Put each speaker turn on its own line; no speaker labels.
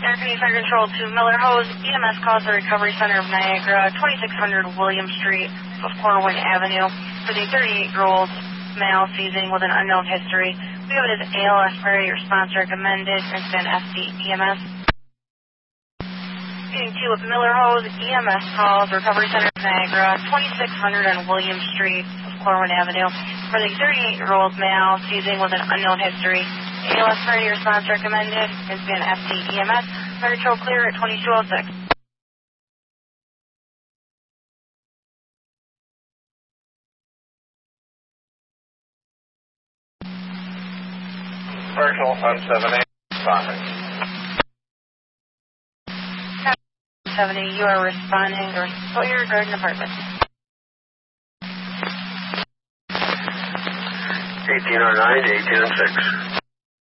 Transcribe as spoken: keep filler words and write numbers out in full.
Air Conditioner Control to Miller Hose. E M S calls the Recovery Center of Niagara, twenty-six hundred William Street of Corwin Avenue, for the thirty-eight-year-old male seizing with an unknown history. We have it as A L S priority response recommended, incident F D E M S. Getting to Miller Hose, E M S calls Recovery Center of Niagara, twenty-six hundred on William Street of Corwin Avenue, for the thirty-eight-year-old male seizing with an unknown history. A L S priority response recommended, incident F D E M S. Fire control clear at twenty-two oh six.
Virtual on seven eight, responding.
seventy, you are responding to Sawyer Garden Apartment.
eighteen oh nine to eighteen oh six.